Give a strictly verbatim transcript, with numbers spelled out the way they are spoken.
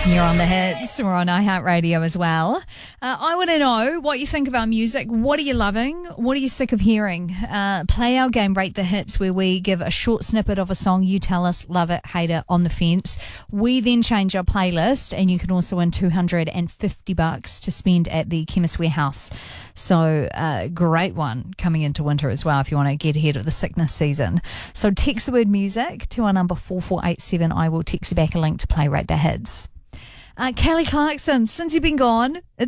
You're on the hits. We're on iHeartRadio as well. Uh, I want to know what you think of our music. What are you loving? What are you sick of hearing? Uh, play our game, Rate the Hits, where we give a short snippet of a song. You tell us, love it, hate it, on the fence. We then change our playlist, and you can also win two hundred fifty bucks to spend at the Chemist Warehouse. So, uh, great one coming into winter as well if you want to get ahead of the sickness season. So, text the word music to our number four four eight seven. I will text you back a link to play Rate the Hits. Uh, Kelly Clarkson, since you've been gone,